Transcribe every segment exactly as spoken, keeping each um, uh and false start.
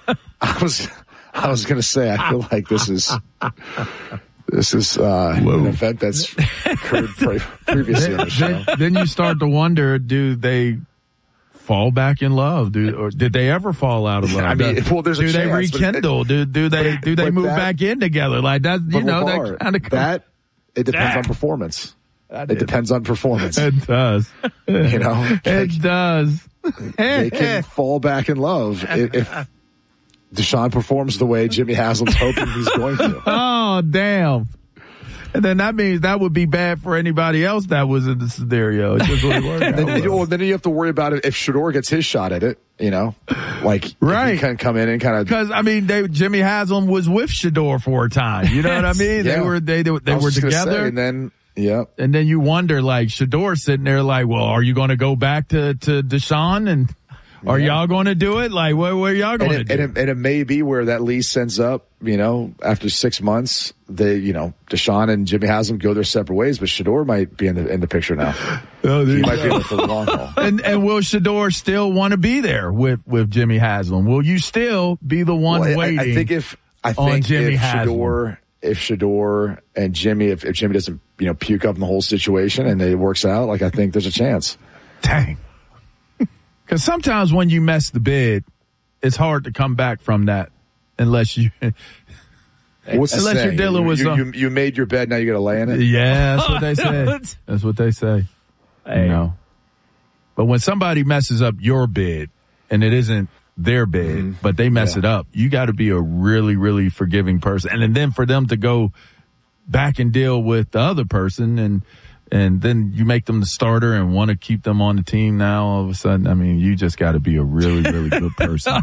I was I was going to say, I feel like this is this is uh, an event that's occurred pre- previously on the show. Then, then you start to wonder, do they fall back in love? Do or did they ever fall out of love? I mean, well, there's a do they chance, rekindle? Do do they do they move that, back in together? Like that, you know, Lamar, that kind of that it depends yeah. on performance. That it is. depends on performance. It does. You know, it does. They can fall back in love if, if Deshaun performs the way Jimmy Haslam's hoping he's going to. Oh, damn. And then that means that would be bad for anybody else that was in the scenario. It just wouldn't work. then, well, then you have to worry about it if Shedeur gets his shot at it, you know, like right. he can come in and kind of because I mean, they, Jimmy Haslam was with Shedeur for a time. You know what I mean? Yeah. They were they they, they were together, say, and then yeah, and then you wonder like Shedeur sitting there like, well, are you going to go back to to Deshaun and are yeah. y'all going to do it? Like, where where y'all going to do? And it, and it may be where that lease ends up. You know, after six months, they, you know, Deshaun and Jimmy Haslam go their separate ways, but Shedeur might be in the in the picture now. Oh, he might be in it for the long haul. And and will Shedeur still want to be there with, with Jimmy Haslam? Will you still be the one well, waiting? I, I think if I think Jimmy if Haslam. Shedeur, if Shedeur and Jimmy, if, if Jimmy doesn't, you know, puke up in the whole situation and it works out, like I think there's a chance. Dang. Because sometimes when you mess the bed, it's hard to come back from that unless you What's unless the you're dealing you, with you, some. You, you made your bed, now you got to lay in it. Yeah, that's what they say. That's what they say. Hey. You know. But when somebody messes up your bed and it isn't their bed, mm-hmm. but they mess yeah. it up, you got to be a really, really forgiving person. And, and then for them to go back and deal with the other person and. And then you make them the starter and want to keep them on the team now all of a sudden. I mean, you just got to be a really, really good person.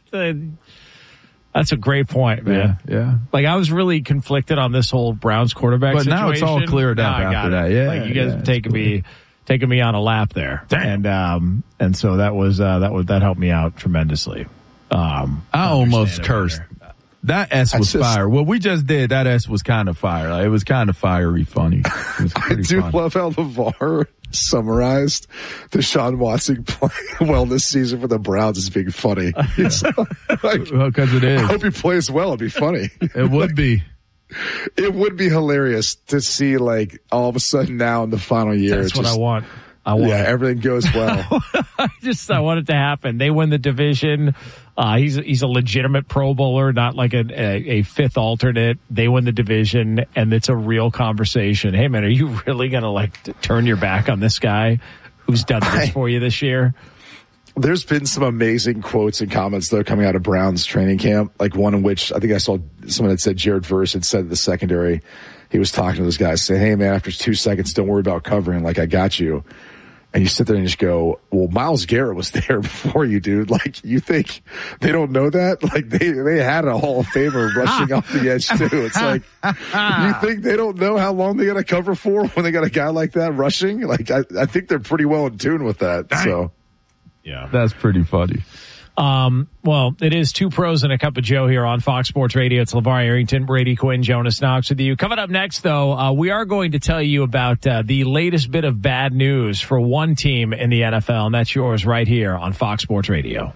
That's a great point, man. Yeah, yeah. Like, I was really conflicted on this whole Browns quarterback but situation. But now it's all cleared up after that. Yeah, like, you guys yeah, have taken me, taken me on a lap there. Damn. And, um, and so that was, uh, that was, that helped me out tremendously. Um, I almost cursed. That S was just, fire. What we just did, that S was kind of fire. Like, it was kind of fiery funny. It was I do funny. love how LeVar summarized Deshaun Watson playing well this season for the Browns as being funny. Because like, well, it is. I hope he plays well. It'd be funny. It would be. It would be hilarious to see, like, all of a sudden now in the final year. That's what just, I want. I want yeah, it. everything goes well. I just I want it to happen. They win the division. Uh, he's he's a legitimate Pro Bowler, not like a, a, a fifth alternate. They win the division, and it's a real conversation. Hey, man, are you really gonna like t- turn your back on this guy who's done this for you this year? There's been some amazing quotes and comments though coming out of Browns training camp. Like one in which I think I saw someone that said Jared Verse had said in the secondary. He was talking to those guys saying, "Hey, man, after two seconds, don't worry about covering. Like I got you." And you sit there and just go, well, Myles Garrett was there before you, dude. Like, you think they don't know that? Like, they, they had a Hall of Famer rushing off the edge, too. It's like, you think they don't know how long they got to cover for when they got a guy like that rushing? Like, I, I think they're pretty well in tune with that. Dang. So, yeah, that's pretty funny. Um, well, it is Two Pros and a Cup of Joe here on Fox Sports Radio. It's LeVar Arrington, Brady Quinn, Jonas Knox with you. Coming up next, though, uh, we are going to tell you about uh, the latest bit of bad news for one team in the N F L, and that's yours right here on Fox Sports Radio.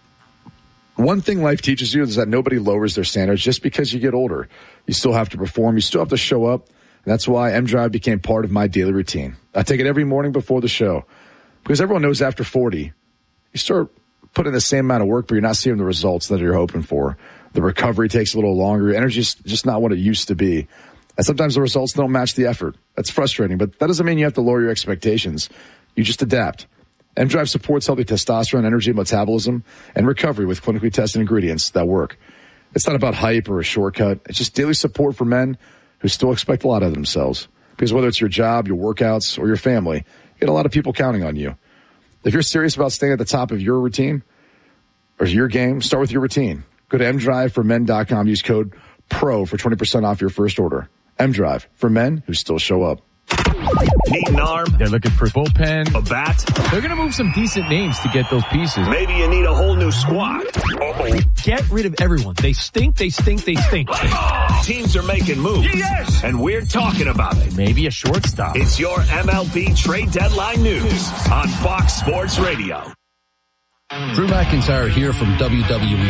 One thing life teaches you is that nobody lowers their standards just because you get older. You still have to perform. You still have to show up. And that's why M-Drive became part of my daily routine. I take it every morning before the show because everyone knows after forty, you start put in the same amount of work, but you're not seeing the results that you're hoping for. The recovery takes a little longer. Your energy's just not what it used to be. And sometimes the results don't match the effort. That's frustrating, but that doesn't mean you have to lower your expectations. You just adapt. M-Drive supports healthy testosterone, energy, metabolism, and recovery with clinically tested ingredients that work. It's not about hype or a shortcut. It's just daily support for men who still expect a lot of themselves. Because whether it's your job, your workouts, or your family, you get a lot of people counting on you. If you're serious about staying at the top of your routine or your game, start with your routine. Go to m drive for men dot com. Use code PRO for twenty percent off your first order. M-Drive for men who still show up. Need an arm? They're looking for bullpen. A bat? They're going to move some decent names to get those pieces. Maybe you need a whole new squad. Uh-oh. Get rid of everyone. They stink, they stink, they stink. Oh, teams are making moves. Yes! And we're talking about it. Maybe a shortstop. It's your M L B trade deadline news on Fox Sports Radio. Drew McIntyre here from W W E.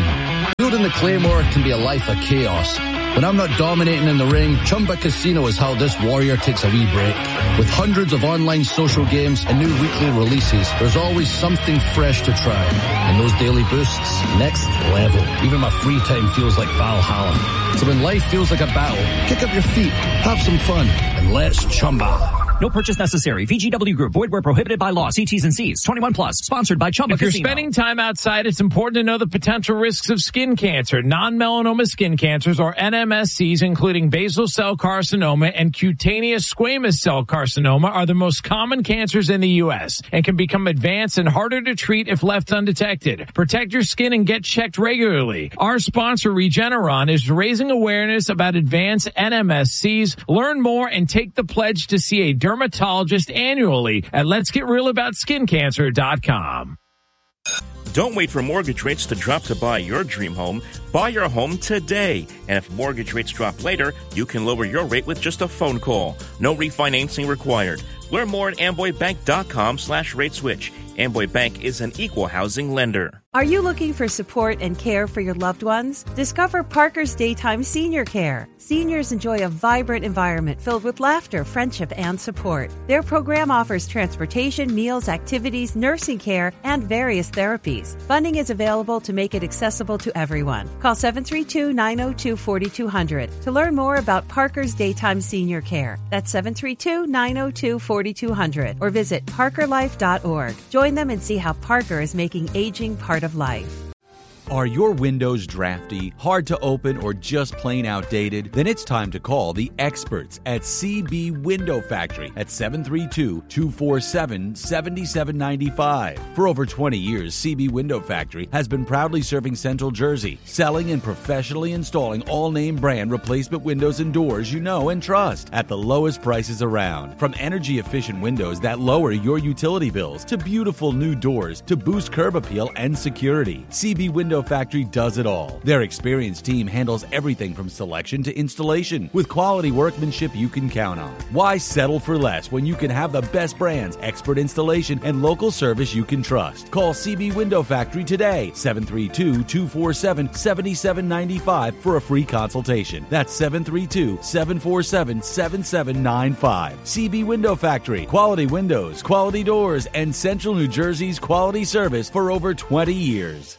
Wielding the Claymore can be a life of chaos. When I'm not dominating in the ring, Chumba Casino is how this warrior takes a wee break. With hundreds of online social games and new weekly releases, there's always something fresh to try. And those daily boosts, next level. Even my free time feels like Valhalla. So when life feels like a battle, kick up your feet, have some fun, and let's Chumba. No purchase necessary. V G W Group. Void where prohibited by law. See T's and C's. twenty-one plus. Sponsored by Chumba If you're Casino. spending time outside, it's important to know the potential risks of skin cancer. Non-melanoma skin cancers, or N M S Cs, including basal cell carcinoma and cutaneous squamous cell carcinoma, are the most common cancers in the U S and can become advanced and harder to treat if left undetected. Protect your skin and get checked regularly. Our sponsor, Regeneron, is raising awareness about advanced N M S Cs. Learn more and take the pledge to see a dermatologist annually at lets get real about skin cancer dot com. Don't wait for mortgage rates to drop to buy your dream home. Buy your home today. And if mortgage rates drop later, you can lower your rate with just a phone call. No refinancing required. Learn more at amboybank.com slash rate switch. Amboy Bank is an equal housing lender. Are you looking for support and care for your loved ones? Discover Parker's Daytime Senior Care. Seniors enjoy a vibrant environment filled with laughter, friendship, and support. Their program offers transportation, meals, activities, nursing care, and various therapies. Funding is available to make it accessible to everyone. Call seven three two, nine zero two, four two zero zero to learn more about Parker's Daytime Senior Care. That's seven three two, nine zero two, four two zero zero or visit parker life dot org. Join them and see how Parker is making aging part of life. Are your windows drafty, hard to open, or just plain outdated? Then it's time to call the experts at C B Window Factory at seven three two, two four seven, seven seven nine five. For over twenty years, C B Window Factory has been proudly serving Central Jersey, selling and professionally installing all-name brand replacement windows and doors you know and trust at the lowest prices around. From energy-efficient windows that lower your utility bills to beautiful new doors to boost curb appeal and security, C B Window Factory does it all. Their experienced team handles everything from selection to installation with quality workmanship you can count on. Why settle for less when you can have the best brands, expert installation, and local service you can trust? Call C B Window Factory today, seven three two, two four seven, seven seven nine five for a free consultation. That's seven three two, seven four seven, seven seven nine five. C B Window Factory. Quality windows, quality doors, and Central New Jersey's quality service for over twenty years.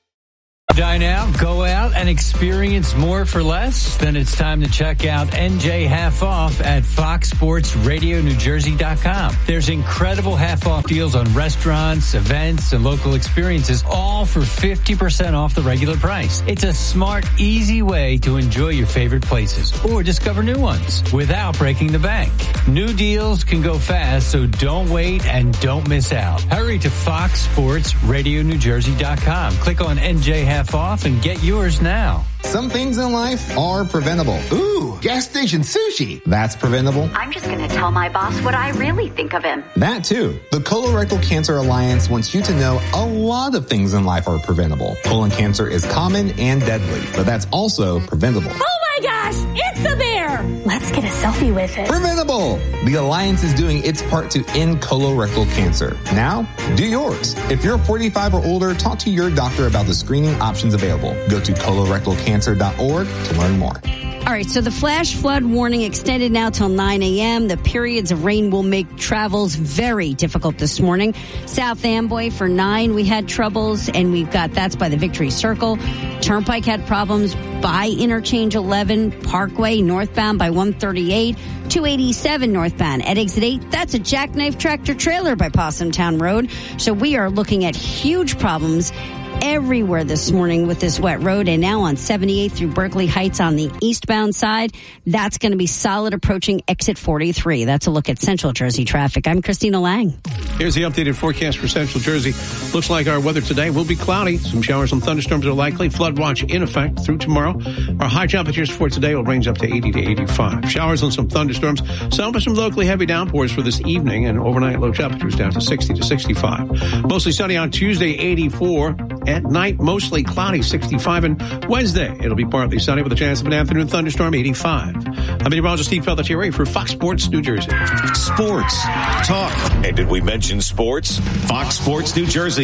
Dine out, go out, and experience more for less? Then it's time to check out N J Half Off at fox sports radio new jersey dot com. There's incredible half-off deals on restaurants, events, and local experiences, all for fifty percent off the regular price. It's a smart, easy way to enjoy your favorite places or discover new ones without breaking the bank. New deals can go fast, so don't wait and don't miss out. Hurry to fox sports radio new jersey dot com. Click on N J Half Off and get yours now. Some things in life are preventable. Ooh, gas station sushi. That's preventable. I'm just going to tell my boss what I really think of him. That too. The Colorectal Cancer Alliance wants you to know a lot of things in life are preventable. Colon cancer is common and deadly, but that's also preventable. Oh my gosh, it's a bear! Let's get a selfie with it. Preventable! The Alliance is doing its part to end colorectal cancer. Now, do yours. If you're forty-five or older, talk to your doctor about the screening options available. Go to colorectal cancer dot org to learn more. All right, so the flash flood warning extended now till nine a.m. The periods of rain will make travels very difficult this morning. South Amboy for nine, we had troubles, and we've got that's by the Victory Circle. Turnpike had problems by Interchange eleven, Parkway northbound by one thirty-eight, two eighty-seven northbound at exit eight. That's a jackknife tractor trailer by Possumtown Road. So we are looking at huge problems everywhere this morning with this wet road, and now on seventy-eight through Berkeley Heights on the eastbound side, that's going to be solid approaching exit forty-three. That's a look at Central Jersey traffic. I'm Christina Lang. Here's the updated forecast for Central Jersey. Looks like our weather today will be cloudy. Some showers and thunderstorms are likely. Flood watch in effect through tomorrow. Our high temperatures for today will range up to eighty to eighty-five. Showers and some thunderstorms. Some with some locally heavy downpours for this evening, and overnight low temperatures down to sixty to sixty-five. Mostly sunny on Tuesday, eighty-four. At night, mostly cloudy, sixty-five. And Wednesday, it'll be partly sunny with a chance of an afternoon thunderstorm, eighty-five. I'm meteorologist Steve Pelletier for Fox Sports New Jersey. Sports. Talk. And did we mention sports? Fox Sports New Jersey.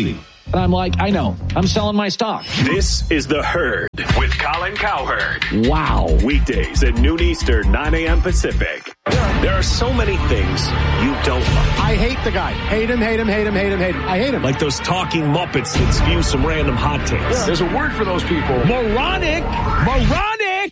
And I'm like, I know. I'm selling my stock. This is The Herd with Colin Cowherd. Wow. Weekdays at noon Eastern, nine a.m. Pacific. There are so many things you don't like. I hate the guy. Hate him, hate him, hate him, hate him, hate him. I hate him. Like those talking Muppets that spew some random hot takes. Yeah. There's a word for those people. Moronic. Moronic.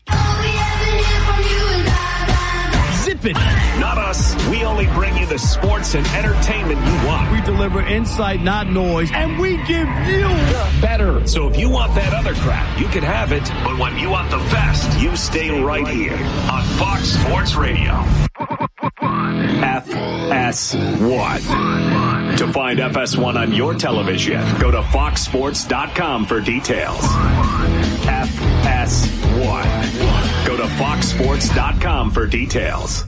Zip it. Not us. We only bring you the sports and entertainment you want. We deliver insight, not noise, and we give you better. So if you want that other crap, you can have it. But when you want the best, you stay right here on Fox Sports Radio. F S one. To find F S one on your television, go to fox sports dot com for details. F S one. Go to fox sports dot com for details.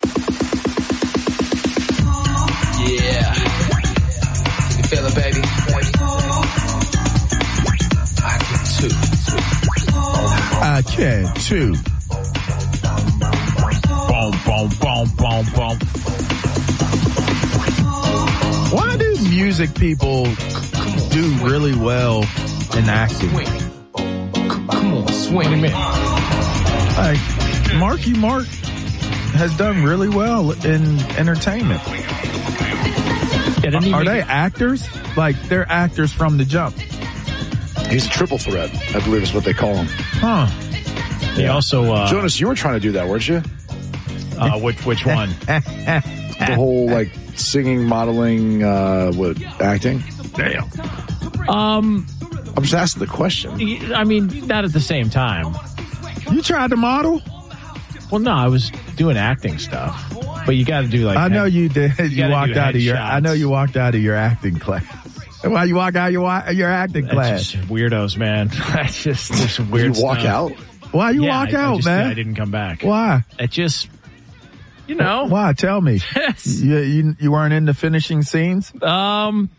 Yeah. You feel it, baby? I can too. I can too. Boom, boom, boom, boom, boom. Why do music people do really well in acting? Come on, swing me. Like, Marky Mark has done really well in entertainment. Are they actors? Like, they're actors from the jump. He's a triple threat, I believe is what they call him. Huh. He Yeah. also... Uh, Jonas, you were trying to do that, weren't you? Uh, which which one? The whole, like, singing, modeling, uh, what, acting? Damn. Um, I'm just asking the question. I mean, not at the same time. You tried to model? Well, no, I was doing acting stuff. But you got to do like... I know you did. You, you walked do out of your... headshots. I know you walked out of your acting class. Why you walk out of your, your acting That's class? just weirdos, man. That's just, just weird You walk stuff. out? Why you Yeah, walk I, out, I just, man? I didn't come back. Why? It just... You know. Why? Tell me. you, you you weren't into finishing scenes? Um,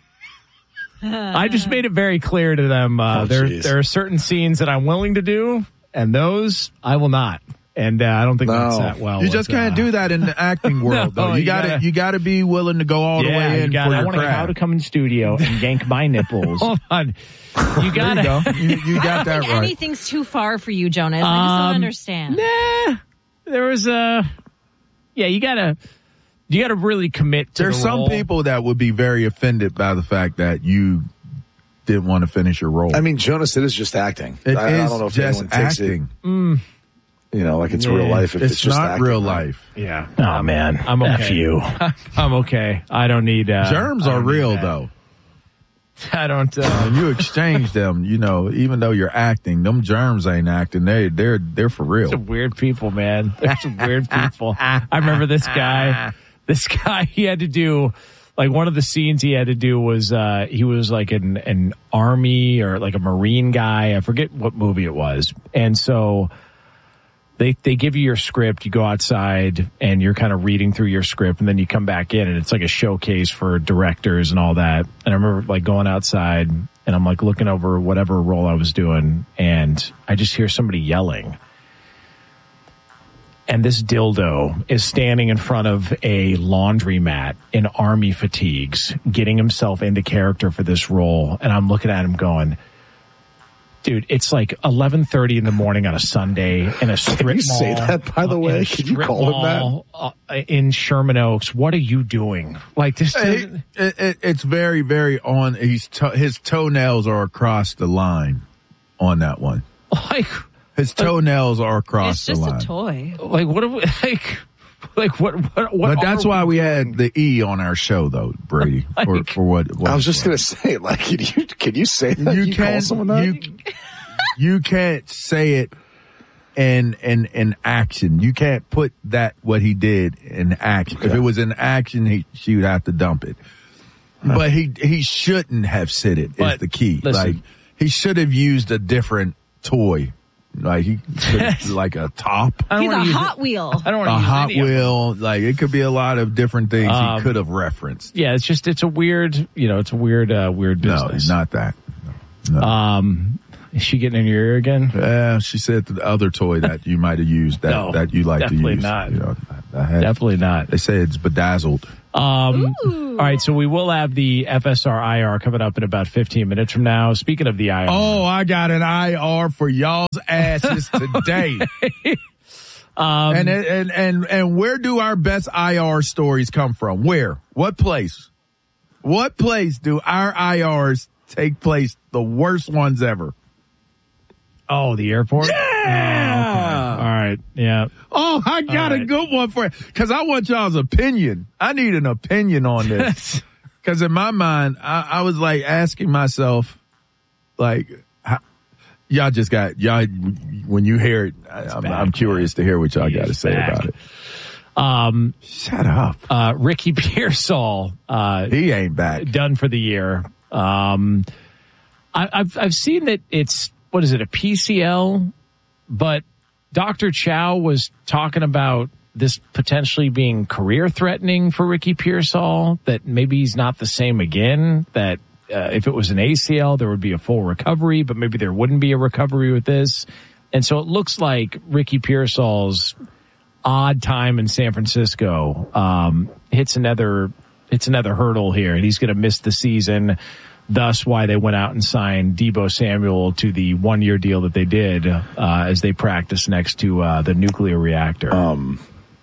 I just made it very clear to them. Uh, Oh, there geez. there are certain scenes that I'm willing to do, and those I will not. And uh, I don't think No. that's that well. You with, just can't uh, do that in the acting world, No, though. You you gotta, gotta- you gotta be willing to go all the Yeah, way you in gotta- for I your wanna craft. how to come in studio and yank my nipples. Hold on, you There gotta. you go. You, you I got don't that think right. anything's too far for you, Jonas. I just Um, don't understand. Nah, there was a. Yeah, you gotta. You gotta really commit to There's the some role. people that would be very offended by the fact that you didn't want to finish your role. I mean, Jonas, it is just acting. It I, I is don't know if just anyone takes acting. it, Mm, you know, like it's Yeah. real life. If it's, It's just not acting, real right? life. yeah. Oh man, I'm okay. F you. I'm okay. I don't need. Uh, Germs I are don't need real, that. though. I don't. Uh, When you exchange them, you know, even though you're acting, them germs ain't acting. They, they're, they're for real. Some weird people, man. There's some weird people. I remember this guy. This guy, he had to do, like, one of the scenes he had to do was, uh, he was like an, an army or like a Marine guy. I forget what movie it was. And so they, they give you your script, you go outside and you're kind of reading through your script and then you come back in and it's like a showcase for directors and all that. And I remember like going outside and I'm like looking over whatever role I was doing and I just hear somebody yelling. And this dildo is standing in front of a laundromat in army fatigues, getting himself into character for this role. And I'm looking at him going, dude, it's like eleven thirty in the morning on a Sunday in a strip Can you mall. say that, by the in way? a Could you strip call him that? mall, uh, in Sherman Oaks. What are you doing? Like this. Hey, it, it, it's very, very on. He's to, his toenails are across the line on that one. Like his toenails are across It's the just line. a toy. Like what? Are we, like, like what? What? what But that's are why we doing? had the E on our show, though, Brady. For, for what, what I was just going to say, like, can you, can you say that? you You, call can't. someone that? You, you can't say it in in in action. You can't put that what he did in action. If it was in action, he she would have to dump it. But he he shouldn't have said it. Is But the key. listen. Like he should have used a different toy. Like he should, like a top. I don't He's a wanna use Hot it. Wheel. I don't want A to use Hot any of them. Wheel, like it could be a lot of different things Um, he could have referenced. Yeah, it's just it's a weird, you know, it's a weird, uh, weird No, business. it's not that. No. Um, is she getting in your ear again? Uh, she said the other toy that you might have used that, No, that you like to definitely use. not. You know, I had, Definitely not. They say it's bedazzled. Um, all right, so we will have the F S R I R coming up in about fifteen minutes from now. Speaking of the I R. Oh, I got an I R for y'all's asses today. um, and, and, and, and where do our best I R stories come from? Where? What place? What place do our I Rs take place? The worst ones ever. Oh, the airport? Yeah! Oh, okay. All right. Yeah. Oh, I got right. a good one for you. Because I want y'all's opinion. I need an opinion on this. Because in my mind, I, I was like asking myself, like, how, y'all just got, y'all, when you hear it, I, I'm, I'm curious to hear what y'all got to say back. about it. Um, Shut up. Uh, Ricky Pearsall. Uh, he ain't back. Done for the year. Um, I, I've, I've seen that it's, what is it, a P C L? But Doctor Chow was talking about this potentially being career threatening for Ricky Pearsall, that maybe he's not the same again, that uh, if it was an A C L, there would be a full recovery, but maybe there wouldn't be a recovery with this. And so it looks like Ricky Pearsall's odd time in San Francisco um, hits another hits another hurdle here, and he's going to miss the season. Thus, why they went out and signed Deebo Samuel to the one-year deal that they did uh, as they practice next to uh, the nuclear reactor. Um,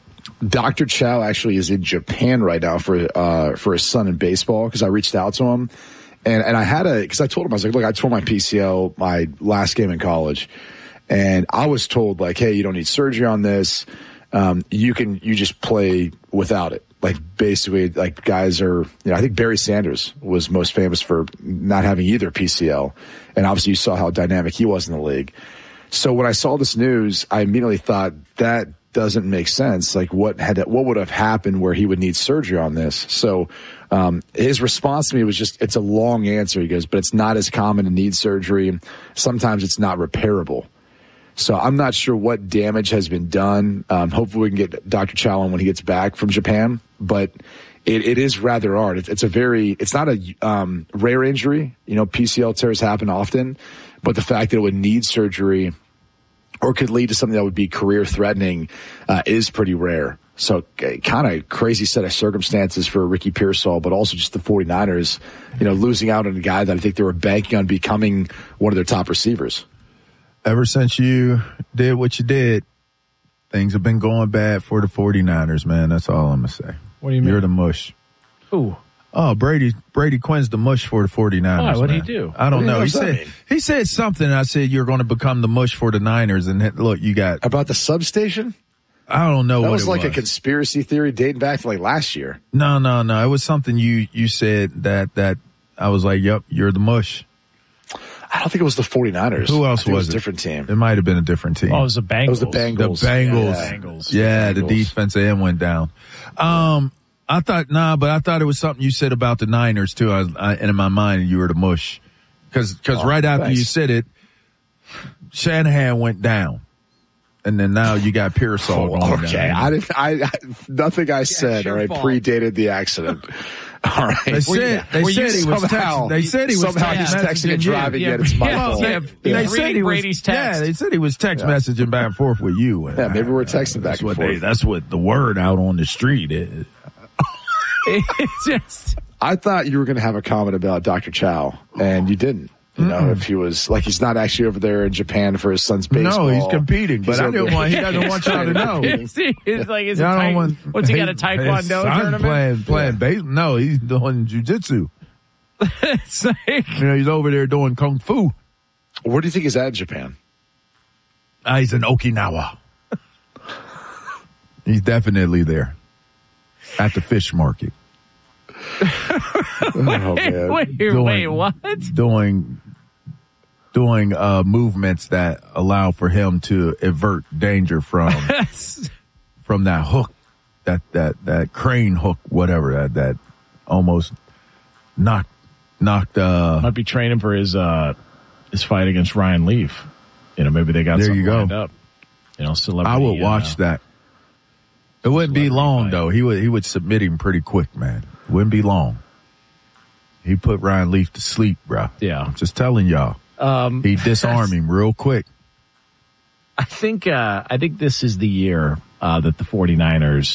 Doctor Chow actually is in Japan right now for uh, for his son in baseball, because I reached out to him. And, and I had a, because I told him, I was like, look, I tore my P C L my last game in college. And I was told, like, hey, you don't need surgery on this. Um, you can, you just play without it. Like, basically, like, guys are, you know, I think Barry Sanders was most famous for not having either P C L. And obviously you saw how dynamic he was in the league. So when I saw this news, I immediately thought that doesn't make sense. Like, what had that, what would have happened where he would need surgery on this? So, um, his response to me was just, it's a long answer. He goes, but it's not as common to need surgery. Sometimes it's not repairable. So I'm not sure what damage has been done. Um, hopefully we can get Doctor Chow on when he gets back from Japan, but it, it is rather hard. It, it's a very, it's not a um, rare injury. You know, P C L tears happen often, but the fact that it would need surgery or could lead to something that would be career threatening uh, is pretty rare. So uh, kind of crazy set of circumstances for Ricky Pearsall, but also just the 49ers, you know, losing out on a guy that I think they were banking on becoming one of their top receivers. Ever since you did what you did, things have been going bad for the 49ers, man. That's all I'm going to say. What do you mean? You're the mush. Who? Oh, Brady Brady Quinn's the mush for the 49ers. Oh, what did man. he do? I don't know. He said mean? he said something. I said you're going to become the mush for the Niners, and look, you got about the substation. I don't know. That what was it like was. a conspiracy theory dating back to like last year. No, no, no. It was something you you said that that I was like, yep, you're the mush. I don't think it was the 49ers. Who else was, was it was a it? different team. It might have been a different team. Oh, it was the Bengals. It was the Bengals. The Bengals. Yeah, Bengals. Yeah, the the Bengals. defensive end went down. Um, I thought, nah, but I thought it was something you said about the Niners too. I, I, and in my mind, you were the mush. Cause, cause Oh, right after thanks. you said it, Shanahan went down. And then now you got Pearsall Oh, going okay, down. I didn't. I, I nothing I said. All right, fault. predated the accident. All right, They said, they Were said you he was somehow, texting. They said he was somehow he's text texting and messaging driving. you. Yet it's my Yeah, fault. yeah, They yeah. said Reading he was, Brady's text. yeah, they said he was text Yeah. messaging back and forth with you. Yeah, maybe we're texting back That's and what forth. they, that's what the word out on the street is. It's just, I thought you were going to have a comment about Doctor Chow, and you didn't. You know, if he was like, he's not actually over there in Japan for his son's baseball. No, he's competing, but He's I over didn't there. want. He doesn't want y'all to know. it's, it's like, is it Y'all don't tai- want- what's he got, a his- taekwondo his son tournament? Playing, playing base. No, he's doing jujitsu. It's like, You know, he's over there doing kung fu. Where do you think he's at in Japan? Ah, he's in Okinawa. He's definitely there at the fish market. Oh, man. wait, Doing- wait, what? Doing doing uh, movements that allow for him to avert danger from from that hook, that that that crane hook, whatever that that almost knocked knocked. Uh, Might be training for his uh his fight against Ryan Leaf. You know, maybe they got There something you go. lined up. You know, celebrity. I would watch uh, that. It wouldn't be long fight. though. He would he would submit him pretty quick, man. It wouldn't be long. He put Ryan Leaf to sleep, bro. Yeah. I'm just telling y'all. Um, He disarmed him real quick. I think uh, I think this is the year uh, that the 49ers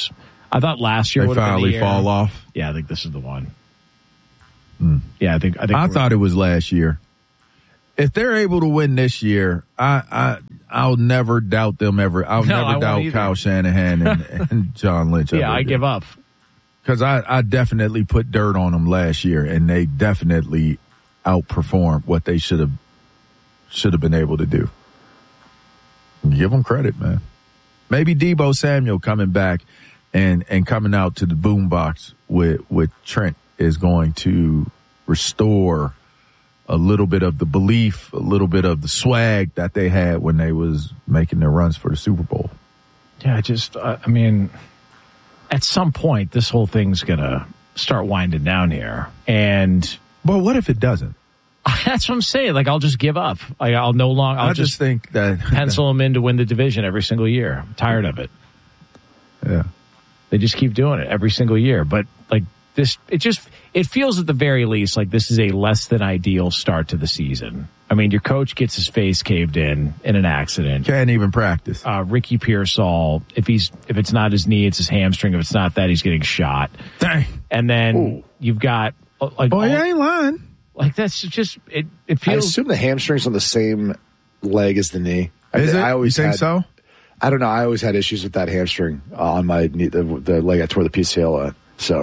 I thought last year they would have been finally the year. fall off. Yeah, I think this is the one. Mm. Yeah, I think I think I thought it was last year. If they're able to win this year, I, I I'll never doubt them ever. I'll No, I never won't doubt either. Kyle Shanahan and, and John Lynch. Yeah, I give up. Because I, I definitely put dirt on them last year, and they definitely outperformed what they should have should have been able to do. Give them credit, man. Maybe Deebo Samuel coming back and, and coming out to the boombox with with Trent is going to restore a little bit of the belief, a little bit of the swag that they had when they was making their runs for the Super Bowl. Yeah, I just, uh, I mean, at some point, this whole thing's going to start winding down here. And, but what if it doesn't? That's what I'm saying. Like, I'll just give up. I, I'll no longer, I'll I just, just think that pencil them in to win the division every single year. I'm tired of it. Yeah. They just keep doing it every single year. But, like, this, it just, it feels at the very least like this is a less than ideal start to the season. I mean, your coach gets his face caved in in an accident. Can't even practice. Uh, Ricky Pearsall, if he's if it's not his knee, it's his hamstring. If it's not that, he's getting shot. Dang. And then Ooh. you've got like, oh, all, you ain't lying. Like that's just it. It I feels. assume the hamstring's on the same leg as the knee. Is I, it? I always you think had, so? I don't know. I always had issues with that hamstring uh, on my knee, the, the leg I tore the P C L at. So,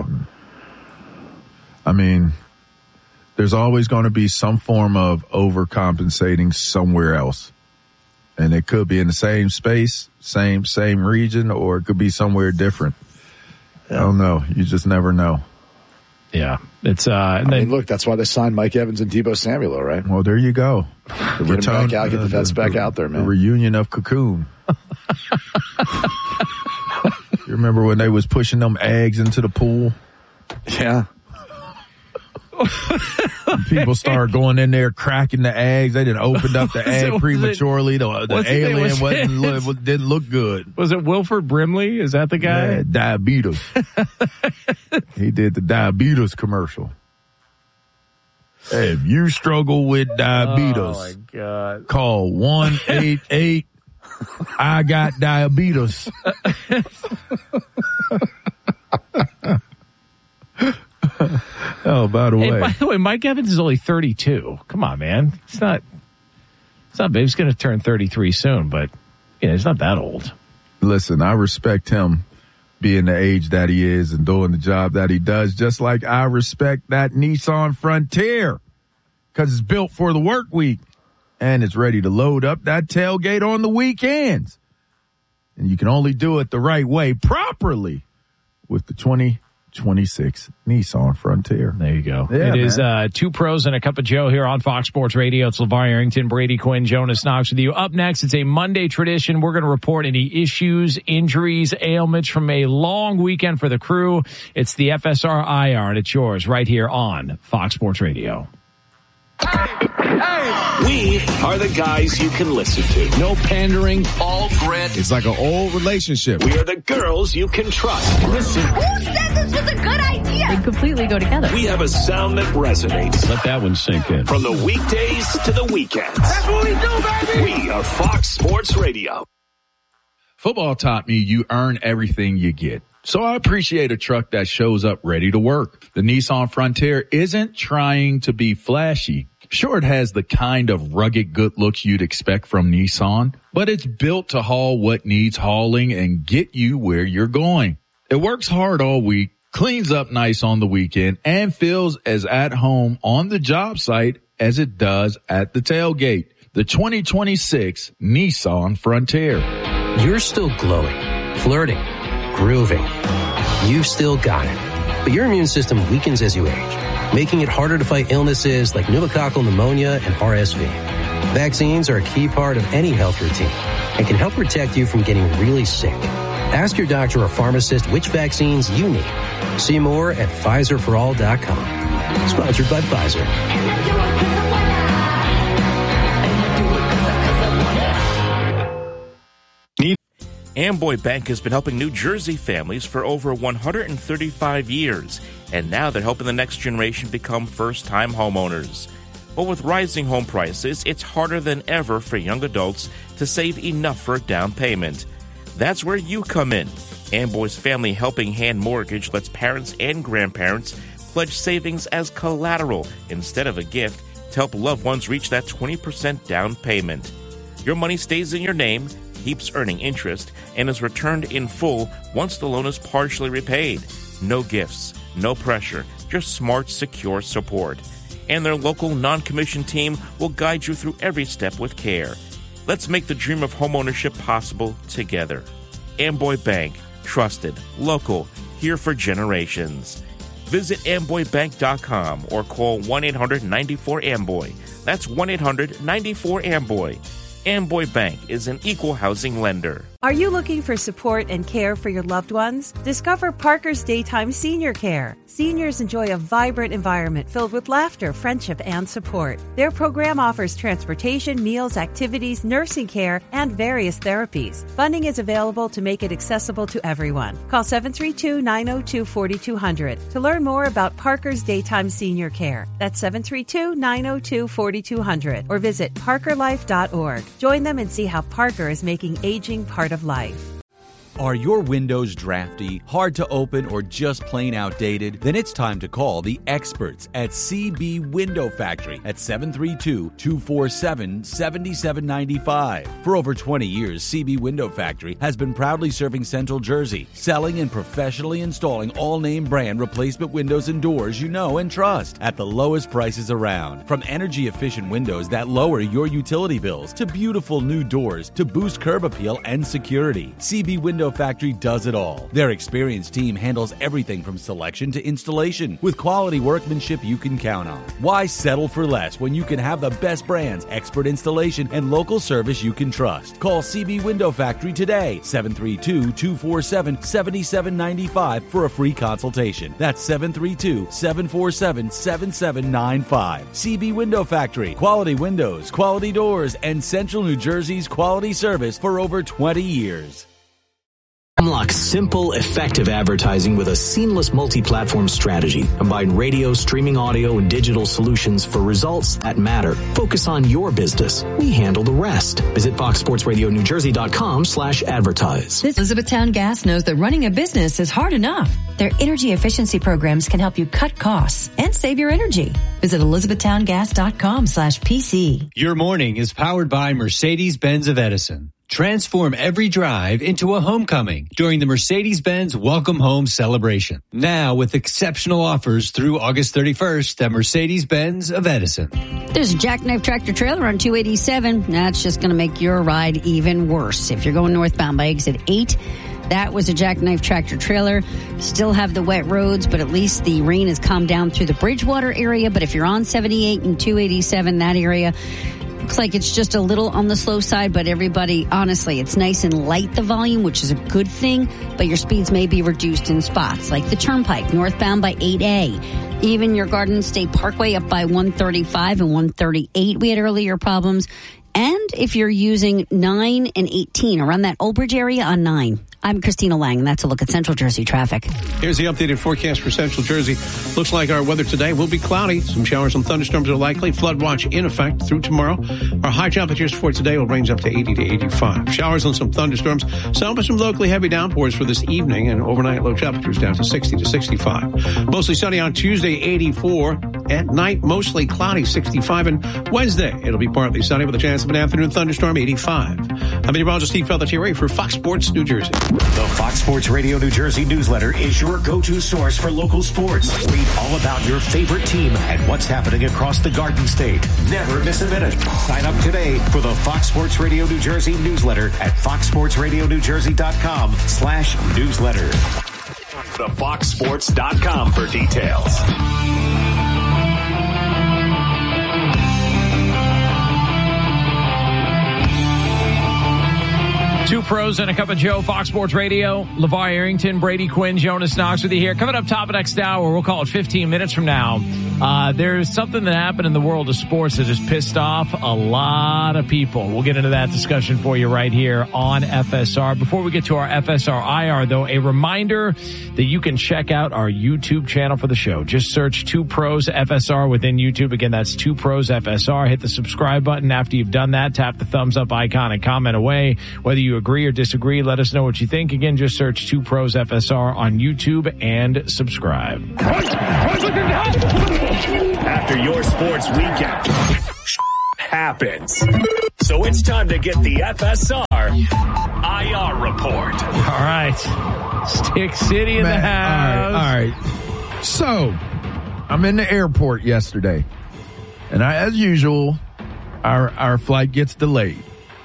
I mean, there's always going to be some form of overcompensating somewhere else. And it could be in the same space, same same region, or it could be somewhere different. Yeah. I don't know. You just never know. Yeah. It's, uh, and I then, mean, look, that's why they signed Mike Evans and Deebo Samuel, right? Well, there you go. The get return, him back out, get the vets uh, back the, out there, man. The reunion of Cocoon. You remember when they was pushing them eggs into the pool? Yeah. People started going in there, cracking the eggs. They didn't open up the egg it, prematurely. The, the alien was wasn't look, didn't look good. Was it Wilford Brimley? Is that the guy? Yeah, diabetes. He did the diabetes commercial. Hey, if you struggle with diabetes, oh my God. Call one eight eight I got diabetes. Oh, by the way. Hey, by the way, Mike Evans is only thirty-two. Come on, man. It's not, it's not big. He's going to turn thirty-three soon, but you know, he's not that old. Listen, I respect him being the age that he is and doing the job that he does, just like I respect that Nissan Frontier because it's built for the work week and it's ready to load up that tailgate on the weekends. And you can only do it the right way, properly, with the twenty twenty-six Nissan Frontier. There you go. Yeah, it is man. uh, Two Pros and a Cup of Joe here on Fox Sports Radio. It's LeVar Arrington, Brady Quinn, Jonas Knox with you. Up next, it's a Monday tradition. We're going to report any issues, injuries, ailments from a long weekend for the crew. It's the F S R I R, and it's yours right here on Fox Sports Radio. We are the guys you can listen to. No pandering, all grit. It's like an old relationship. We are the girls you can trust. Listen. Who said this was a good idea? They completely go together. We have a sound that resonates. Let that one sink in. From the weekdays to the weekends. That's what we do, baby. We are Fox Sports Radio. Football taught me you earn everything you get. So I appreciate a truck that shows up ready to work. The Nissan Frontier isn't trying to be flashy. Sure, it has the kind of rugged good looks you'd expect from Nissan, but it's built to haul what needs hauling and get you where you're going. It works hard all week, cleans up nice on the weekend, and feels as at home on the job site as it does at the tailgate. The twenty twenty-six Nissan Frontier. You're still glowing, flirting, grooving. You've still got it. But your immune system weakens as you age, making it harder to fight illnesses like pneumococcal pneumonia and R S V. Vaccines are a key part of any health routine and can help protect you from getting really sick. Ask your doctor or pharmacist which vaccines you need. See more at Pfizer for all dot com. Sponsored by Pfizer. Amboy Bank has been helping New Jersey families for over one hundred thirty-five years, and now they're helping the next generation become first-time homeowners. But with rising home prices, it's harder than ever for young adults to save enough for a down payment. That's where you come in. Amboy's Family Helping Hand Mortgage lets parents and grandparents pledge savings as collateral instead of a gift to help loved ones reach that twenty percent down payment. Your money stays in your name, keeps earning interest, and is returned in full once the loan is partially repaid. No gifts, no pressure, just smart, secure support. And their local non-commissioned team will guide you through every step with care. Let's make the dream of homeownership possible together. Amboy Bank. Trusted, local, here for generations. Visit amboy bank dot com or call one eight hundred nine four amboy. That's one eight hundred nine four amboy. Amboy Bank is an equal housing lender. Are you looking for support and care for your loved ones? Discover Parker's Daytime Senior Care. Seniors enjoy a vibrant environment filled with laughter, friendship, and support. Their program offers transportation, meals, activities, nursing care, and various therapies. Funding is available to make it accessible to everyone. Call seven three two, nine zero two, four two zero zero to learn more about Parker's Daytime Senior Care. That's seven three two, nine zero two, four two zero zero or visit parker life dot org. Join them and see how Parker is making aging part of life. Are your windows drafty, hard to open, or just plain outdated? Then it's time to call the experts at C B Window Factory at seven three two, two four seven, seven seven nine five. For over twenty years, C B Window Factory has been proudly serving Central Jersey, selling and professionally installing all-name brand replacement windows and doors you know and trust at the lowest prices around. From energy-efficient windows that lower your utility bills to beautiful new doors to boost curb appeal and security, C B Window Factory does it all. Their experienced team handles everything from selection to installation with quality workmanship you can count on. Why settle for less when you can have the best brands, expert installation, and local service you can trust? Call C B Window Factory today, seven three two, two four seven, seven seven nine five for a free consultation. That's seven three two, seven four seven, seven seven nine five. C B Window Factory. Quality windows, quality doors, and Central New Jersey's quality service for over twenty years. Unlock simple, effective advertising with a seamless multi-platform strategy. Combine radio, streaming audio, and digital solutions for results that matter. Focus on your business. We handle the rest. Visit fox sports radio new jersey dot com slash advertise. This Elizabethtown Gas knows that running a business is hard enough. Their energy efficiency programs can help you cut costs and save your energy. Visit elizabethtown gas dot com slash P C. Your morning is powered by Mercedes-Benz of Edison. Transform every drive into a homecoming during the Mercedes-Benz Welcome Home Celebration. Now with exceptional offers through August thirty-first at Mercedes-Benz of Edison. There's a jackknife tractor trailer on two eighty-seven. That's just going to make your ride even worse. If you're going northbound by exit eight, that was a jackknife tractor trailer. Still have the wet roads, but at least the rain has calmed down through the Bridgewater area. But if you're on seventy-eight and two eighty-seven, that area, looks like it's just a little on the slow side, but everybody, honestly, it's nice and light, the volume, which is a good thing, but your speeds may be reduced in spots, like the Turnpike, northbound by eight A. Even your Garden State Parkway up by one thirty-five and one thirty-eight, we had earlier problems. And if you're using nine and eighteen, around that Old Bridge area on nine. I'm Christina Lang, and that's a look at Central Jersey traffic. Here's the updated forecast for Central Jersey. Looks like our weather today will be cloudy. Some showers and thunderstorms are likely. Flood watch in effect through tomorrow. Our high temperatures for today will range up to eighty to eighty-five. Showers and some thunderstorms. Some with some locally heavy downpours for this evening, and overnight low temperatures down to sixty to sixty-five. Mostly sunny on Tuesday, eighty-four. At night, mostly cloudy, sixty-five. And Wednesday, it'll be partly sunny with a chance of an afternoon thunderstorm, eighty-five. I'm meteorologist Steve Pelletier for Fox Sports New Jersey. The Fox Sports Radio New Jersey newsletter is your go-to source for local sports. Read all about your favorite team and what's happening across the Garden State. Never miss a minute. Sign up today for the Fox Sports Radio New Jersey newsletter at fox sports radio new jersey dot com slash newsletter. the fox sports dot com for details. Two pros and a cup of Joe, Fox Sports Radio. LeVar Arrington, Brady Quinn, Jonas Knox with you here. Coming up top of next hour, we'll call it fifteen minutes from now. Uh, there's something that happened in the world of sports that has pissed off a lot of people. We'll get into that discussion for you right here on F S R. Before we get to our F S R I R, though, a reminder that you can check out our YouTube channel for the show. Just search Two Pros F S R within YouTube. Again, that's Two Pros F S R. Hit the subscribe button. After you've done that, tap the thumbs up icon and comment away. Whether you agree or disagree, let us know what you think. Again, just search Two Pros F S R on YouTube and subscribe. After your sports weekend happens. So it's time to get the F S R I R report. All right. Stick City in Man, the house. All right, all right. So, I'm in the airport yesterday. And I, as usual, our our flight gets delayed.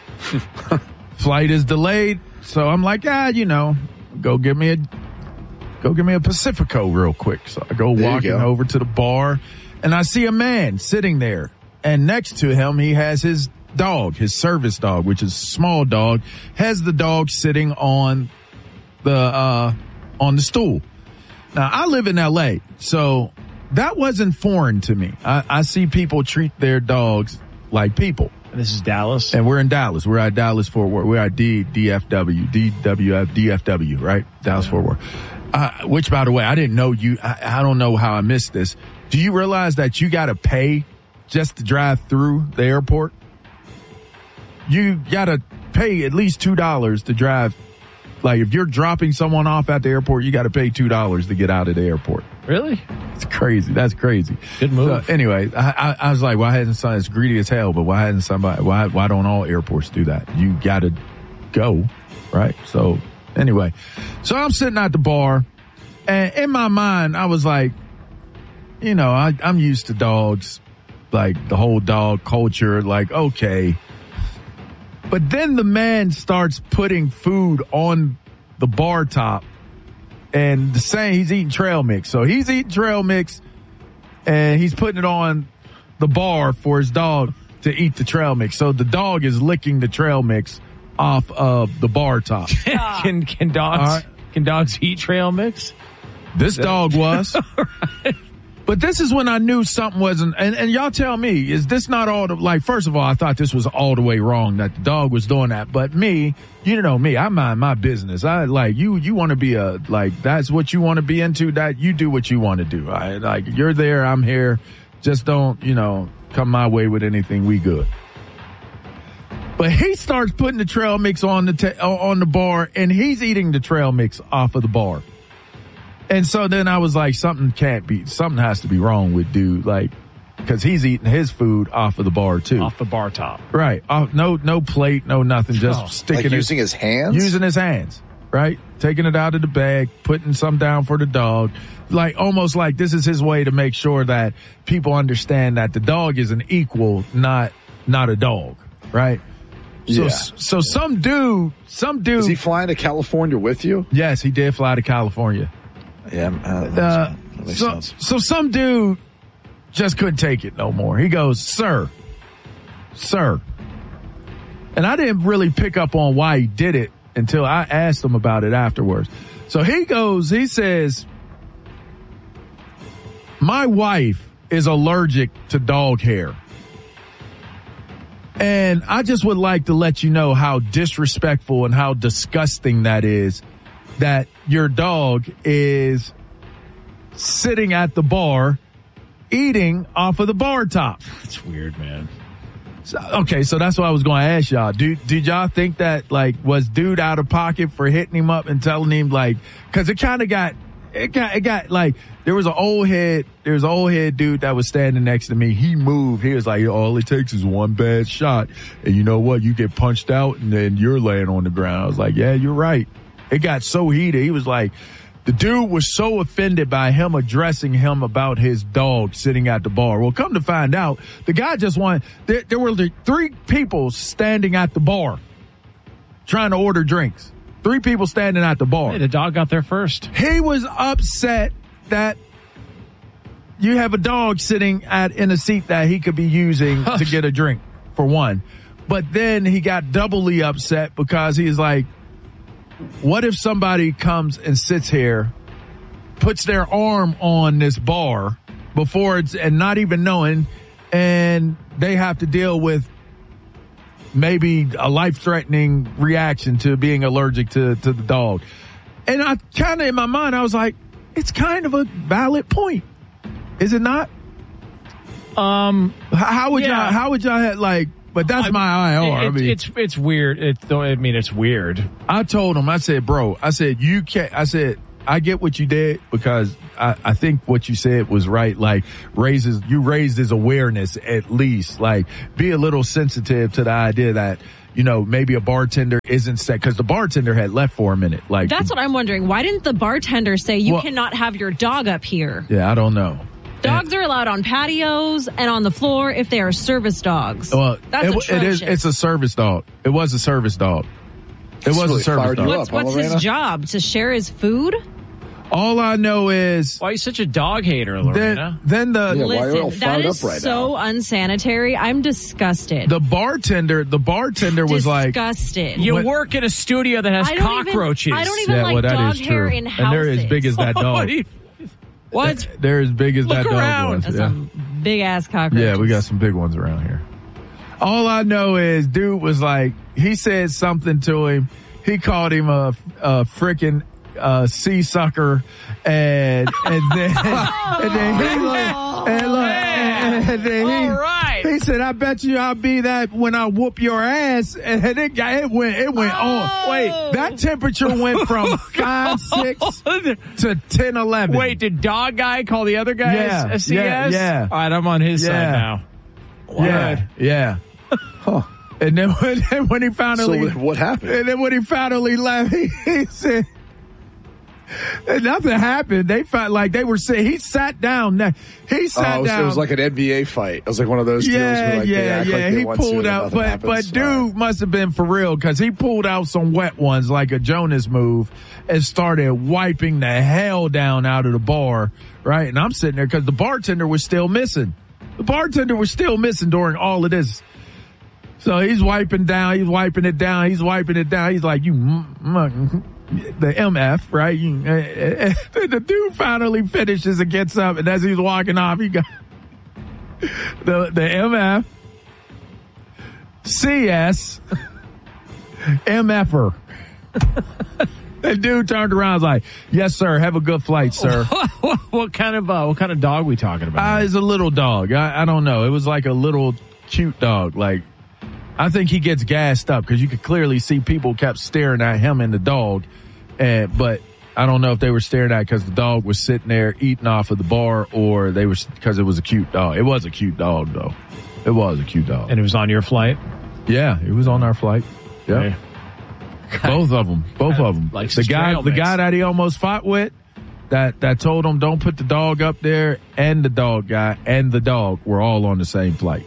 Flight is delayed. So I'm like, ah, you know, go give me a go give me a Pacifico real quick. So I go There you walking go. over to the bar. And I see a man sitting there, and next to him, he has his dog, his service dog, which is a small dog, has the dog sitting on the, uh, on the stool. Now, I live in L A, so that wasn't foreign to me. I, I see people treat their dogs like people. And this is Dallas? And we're in Dallas. We're at Dallas Fort Worth. We're at D, DFW, DWF, D F W, right? Dallas Fort Worth. Uh, which, by the way, I didn't know you, I, I don't know how I missed this. Do you realize that you got to pay just to drive through the airport? You got to pay at least two dollars to drive. Like, if you're dropping someone off at the airport, you got to pay two dollars to get out of the airport. Really? It's crazy. That's crazy. Good move. So, anyway, I, I, I was like, why hasn't somebody, it's greedy as hell, but why hasn't somebody, why, why don't all airports do that? You got to go, right? So, anyway, so I'm sitting at the bar, and in my mind, I was like, you know, I, I'm used to dogs, like the whole dog culture, like, okay. But then the man starts putting food on the bar top, and the same, he's eating trail mix. So he's eating trail mix, and he's putting it on the bar for his dog to eat the trail mix. So the dog is licking the trail mix off of the bar top. can can dogs right. can dogs eat trail mix? This dog was. Right. But this is when I knew something wasn't, and, and y'all tell me, is this not all the, like, first of all, I thought this was all the way wrong that the dog was doing that. But me, you know me, I mind my business. I like, you, you want to be a, like, that's what you want to be into, that you do what you want to do. I like, you're there, I'm here. Just don't, you know, come my way with anything. We good. But he starts putting the trail mix on the, ta- on the bar, and he's eating the trail mix off of the bar. And so then I was like, something can't be, something has to be wrong with dude, like, because he's eating his food off of the bar too, off the bar top, right? Off, no, no plate, no nothing, just oh, sticking like it, using his hands, using his hands, right? Taking it out of the bag, putting some down for the dog, like almost like this is his way to make sure that people understand that the dog is an equal, not not a dog, right? So, yeah. so some dude, some dude, is he flying to California with you? Yes, he did fly to California. Yeah, uh, uh, that makes so, sense. So some dude just couldn't take it no more. He goes, sir, sir. And I didn't really pick up on why he did it until I asked him about it afterwards. So he goes, he says, my wife is allergic to dog hair. And I just would like to let you know how disrespectful and how disgusting that is, that your dog is sitting at the bar eating off of the bar top. That's weird, man. So, okay, so that's what I was going to ask y'all. Do, did y'all think that, like, was dude out of pocket for hitting him up and telling him, like, because it kind of got, it got, it got, like, there was an old head, there was an old head dude that was standing next to me. He moved. He was like, all it takes is one bad shot. And you know what? You get punched out and then you're laying on the ground. I was like, yeah, you're right. It got so heated. He was like, the dude was so offended by him addressing him about his dog sitting at the bar. Well, come to find out, the guy just wanted, there, there were three people standing at the bar trying to order drinks. Three people standing at the bar. Hey, the dog got there first. He was upset that you have a dog sitting at in a seat that he could be using to get a drink, for one. But then he got doubly upset because he's like, what if somebody comes and sits here, puts their arm on this bar, before it's, and not even knowing, and they have to deal with maybe a life-threatening reaction to being allergic to, to the dog. And I kind of, in my mind, I was like, it's kind of a valid point. Is it not? Um, how would yeah. y'all, how would y'all have, like, but that's I, my I R. It, I mean, it's, it's weird. It, I mean, it's weird. I told him, I said, bro, I said, you can't, I said, I get what you did because I, I think what you said was right. Like raises, you raised his awareness at least. Like be a little sensitive to the idea that, you know, maybe a bartender isn't set because the bartender had left for a minute. Like that's what I'm wondering. Why didn't the bartender say you well, cannot have your dog up here? Yeah, I don't know. Dogs are allowed on patios and on the floor if they are service dogs. Well, that's it, it is. It's a service dog. It was a service dog. It was really a service dog. What's, what's his job? To share his food? All I know is why are you such a dog hater, Lorena? Then, then the yeah, listen, that is right so now? unsanitary. I'm disgusted. The bartender, the bartender was disgusted. like, disgusted. You what? work in a studio that has I cockroaches. Even, I don't even yeah, like well, dog hair true. in houses. And they're as big as that dog. What? They're as big as Look that around. dog was. That's yeah. some big ass cockroaches. Yeah, we got some big ones around here. All I know is dude was like, he said something to him. He called him a, a freaking uh, sea sucker. And, and then, and then he looked, and look, and, and then he, All right. he said, I bet you I'll be that when I whoop your ass. And it got, it went, it went oh. on. Wait, that temperature went from five, six to ten, eleven. Wait, did dog guy call the other guy yeah, a C S? Yeah, yeah. All right, I'm on his yeah. side now. Wow. Yeah, yeah. Huh. And then when, when he finally, so what happened? And then when he finally left, he, he said, and nothing happened. They felt like they were saying he sat down. He sat oh, it was, down. It was like an N B A fight. It was like one of those deals. Yeah, where like yeah, yeah. like he pulled out, but happens. but dude right. must have been for real because he pulled out some wet ones like a Jonas move and started wiping the hell down out of the bar. Right, and I'm sitting there because the bartender was still missing. The bartender was still missing during all of this. So he's wiping down. He's wiping it down. He's wiping it down. He's like, you. Mm, mm, the M F, right? You, uh, uh, the dude finally finishes and gets up, and as he's walking off, he got the the M F, C S, M F er. The dude turned around, and was like, "Yes, sir. Have a good flight, sir." what, what kind of uh, what kind of dog we talking about? Uh, it's a little dog. I, I don't know. It was like a little cute dog, like. I think he gets gassed up because you could clearly see people kept staring at him and the dog. And, but I don't know if they were staring at because the dog was sitting there eating off of the bar or they were because it was a cute dog. It was a cute dog though. It was a cute dog. And it was on your flight? Yeah, it was on our flight. Yeah. Okay. Both of them. Both of them. Like the guy, the guy that he almost fought with that, that told him don't put the dog up there and the dog guy and the dog were all on the same flight.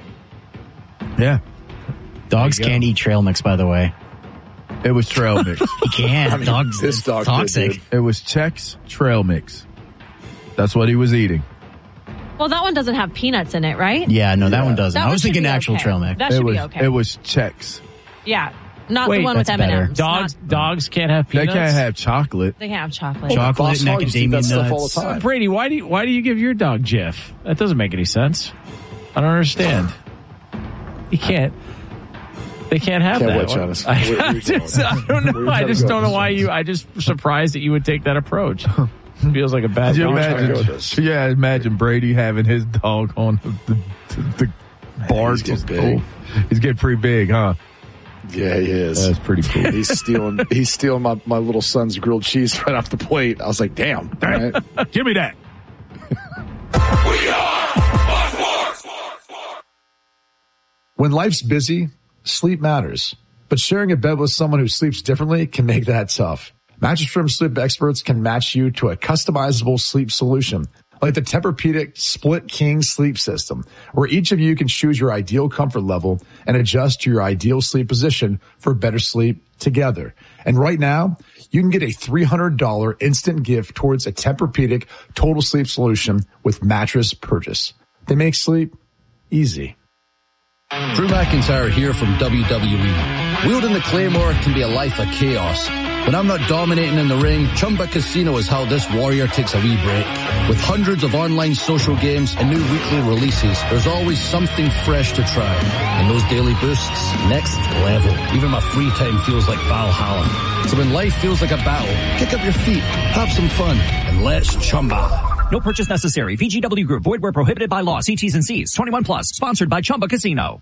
Yeah. Dogs can't eat trail mix, by the way. It was trail mix. He can't. I mean, Dogs, this dog toxic. Did, it was Chex trail mix. That's what he was eating. Well, that one doesn't have peanuts in it, right? Yeah, no, that yeah. one doesn't. That I was thinking actual okay. trail mix. That should it was, be okay. It was Chex. Yeah, not Wait, the one with M and M's. Dogs, not, dogs can't have peanuts. They can't have chocolate. They can't have chocolate. Chocolate, and macadamia nuts. All the time. Brady, why do you why do you give your dog Jif? That doesn't make any sense. I don't understand. You can't. They can't have can't that. Wait, I, I, just, I don't know. I just don't know why you. I just surprised that you would take that approach. It feels like a bad. You imagine, yeah, imagine Brady having his dog on the, the, the bar. He's getting big. He's getting pretty big, huh? Yeah, he is. That's pretty cool. He's stealing. He's stealing my, my little son's grilled cheese right off the plate. I was like, damn. All right. Give me that. We are Fox Sports. When life's busy, sleep matters. But sharing a bed with someone who sleeps differently can make that tough. Mattress Firm sleep experts can match you to a customizable sleep solution, like the Tempur-Pedic Split King Sleep System, where each of you can choose your ideal comfort level and adjust to your ideal sleep position for better sleep together. And right now, you can get a three hundred dollars instant gift towards a Tempur-Pedic total sleep solution with mattress purchase. They make sleep easy. Drew McIntyre here from W W E. Wielding the Claymore can be a life of chaos. When I'm not dominating in the ring, Chumba Casino is how this warrior takes a wee break. With hundreds of online social games and new weekly releases, there's always something fresh to try. And those daily boosts, next level. Even my free time feels like Valhalla. So when life feels like a battle, kick up your feet, have some fun, and let's Chumba. No purchase necessary. V G W Group. Void where prohibited by law. See T's and C's. twenty-one plus. Sponsored by Chumba Casino.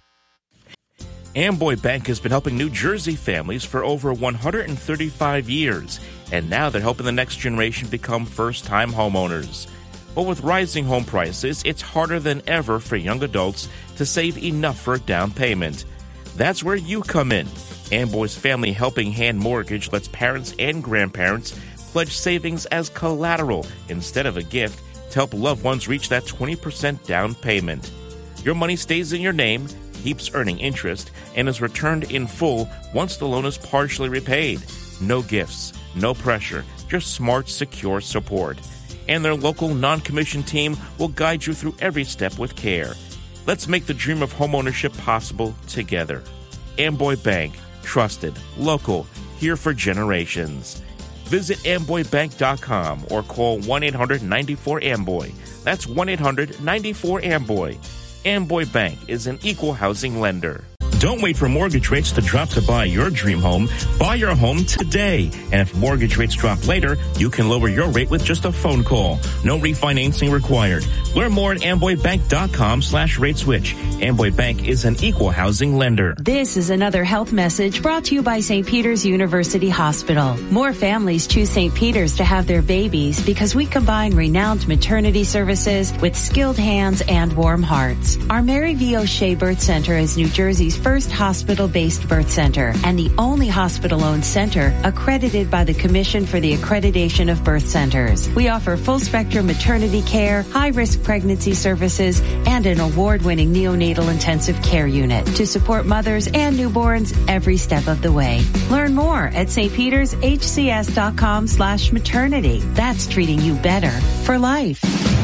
Amboy Bank has been helping New Jersey families for over one hundred thirty-five years, and now they're helping the next generation become first-time homeowners. But with rising home prices, it's harder than ever for young adults to save enough for a down payment. That's where you come in. Amboy's Family Helping Hand Mortgage lets parents and grandparents pledge savings as collateral instead of a gift to help loved ones reach that twenty percent down payment. Your money stays in your name, keeps earning interest, and is returned in full once the loan is partially repaid. No gifts, no pressure, just smart, secure support. And their local non-commissioned team will guide you through every step with care. Let's make the dream of homeownership possible together. Amboy Bank, trusted, local, here for generations. Visit amboy bank dot com or call one eight hundred nine four amboy. That's one eight hundred nine four amboy. Amboy Bank is an equal housing lender. Don't wait for mortgage rates to drop to buy your dream home. Buy your home today. And if mortgage rates drop later, you can lower your rate with just a phone call. No refinancing required. Learn more at amboy bank dot com slash rate switch. Amboy Bank is an equal housing lender. This is another health message brought to you by Saint Peter's University Hospital. More families choose Saint Peter's to have their babies because we combine renowned maternity services with skilled hands and warm hearts. Our Mary V. O'Shea Birth Center is New Jersey's first hospital-based birth center and the only hospital-owned center accredited by the Commission for the Accreditation of Birth Centers. We offer full-spectrum maternity care, high-risk pregnancy services, and an award-winning neonatal intensive care unit to support mothers and newborns every step of the way. Learn more at st peters h c s dot com slash maternity. That's treating you better for life.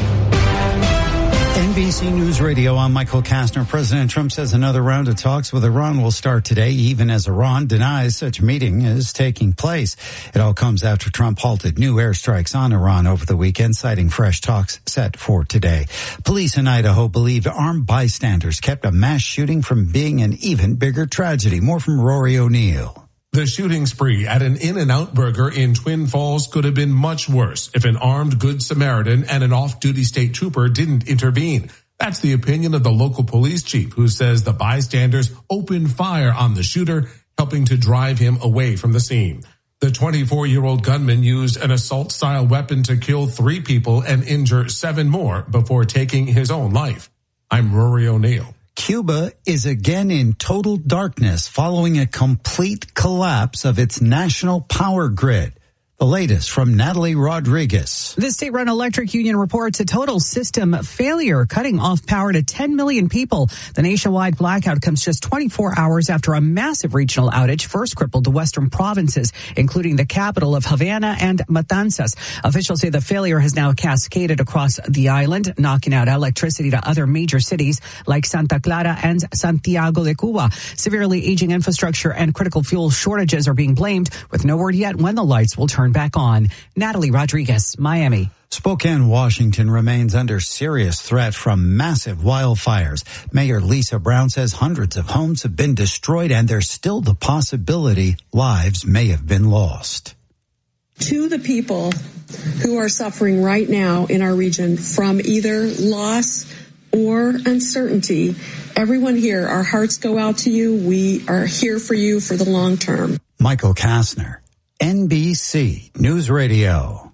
N B C News Radio, I'm Michael Kastner. President Trump says another round of talks with Iran will start today, even as Iran denies such a meeting is taking place. It all comes after Trump halted new airstrikes on Iran over the weekend, citing fresh talks set for today. Police in Idaho believe armed bystanders kept a mass shooting from being an even bigger tragedy. More from Rory O'Neill. The shooting spree at an In-N-Out Burger in Twin Falls could have been much worse if an armed Good Samaritan and an off-duty state trooper didn't intervene. That's the opinion of the local police chief, who says the bystanders opened fire on the shooter, helping to drive him away from the scene. The twenty-four-year-old gunman used an assault-style weapon to kill three people and injure seven more before taking his own life. I'm Rory O'Neill. Cuba is again in total darkness following a complete collapse of its national power grid. The latest from Natalie Rodriguez. The state-run electric union reports a total system failure, cutting off power to ten million people. The nationwide blackout comes just twenty-four hours after a massive regional outage first crippled the western provinces, including the capital of Havana and Matanzas. Officials say the failure has now cascaded across the island, knocking out electricity to other major cities like Santa Clara and Santiago de Cuba. Severely aging infrastructure and critical fuel shortages are being blamed, with no word yet when the lights will turn back on. Natalie Rodriguez, Miami. Spokane, Washington remains under serious threat from massive wildfires. Mayor Lisa Brown says hundreds of homes have been destroyed and there's still the possibility lives may have been lost. To the people who are suffering right now in our region from either loss or uncertainty, everyone here, our hearts go out to you. We are here for you for the long term. Michael Kastner, N B C News Radio.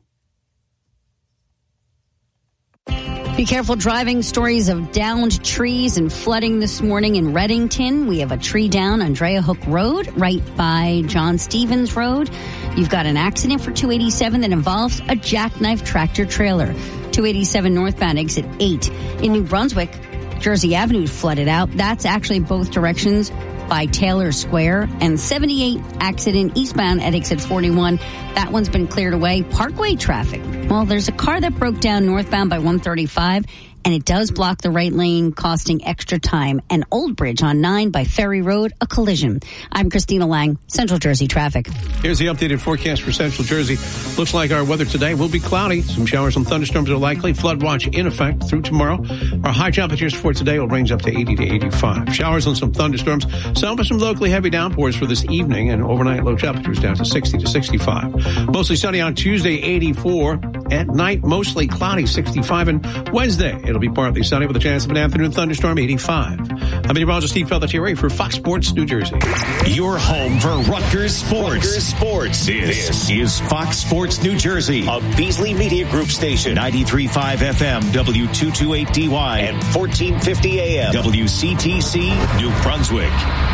Be careful driving. Stories of downed trees and flooding this morning in Reddington. We have a tree down Andrea Hook Road right by John Stevens Road. You've got an accident for two eighty-seven that involves a jackknife tractor trailer. two eighty-seven northbound exit eight. In New Brunswick, Jersey Avenue flooded out. That's actually both directions by Taylor Square, and seventy-eight accident eastbound at exit forty-one. That one's been cleared away. Parkway traffic. Well, there's a car that broke down northbound by one thirty-five, and it does block the right lane, costing extra time. And Old Bridge on nine by Ferry Road, a collision. I'm Christina Lang, Central Jersey traffic. Here's the updated forecast for Central Jersey. Looks like our weather today will be cloudy. Some showers and thunderstorms are likely. Flood watch in effect through tomorrow. Our high temperatures for today will range up to eighty to eighty-five. Showers and some thunderstorms. Some with some locally heavy downpours for this evening, and overnight low temperatures down to sixty to sixty-five. Mostly sunny on Tuesday, eighty-four. At night, mostly cloudy, sixty-five. And Wednesday, it'll be partly sunny with a chance of an afternoon thunderstorm, eighty-five. I'm meteorologist Steve Pelletier for Fox Sports New Jersey. Your home for Rutgers Sports. Rutgers Sports. This, this is Fox Sports New Jersey, a Beasley Media Group station, ninety-three point five F M, W two twenty-eight D Y, and fourteen fifty A M, W C T C, New Brunswick.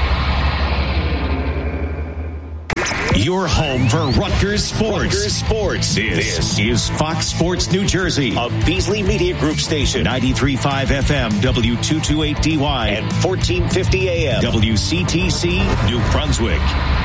Your home for Rutgers Sports. Rutgers Sports. This, this is Fox Sports New Jersey, a Beasley Media Group station, ninety-three point five F M, W two twenty-eight D Y, and fourteen fifty A M, W C T C, New Brunswick.